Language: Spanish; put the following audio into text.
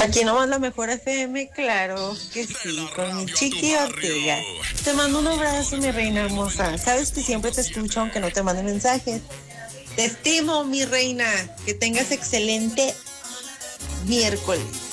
Aquí nomás la mejor FM, claro que sí, con mi Chiqui Ortega. Te mando un abrazo, mi reina hermosa. Sabes que siempre te escucho aunque no te mande mensajes. Te estimo, mi reina. Que tengas excelente miércoles.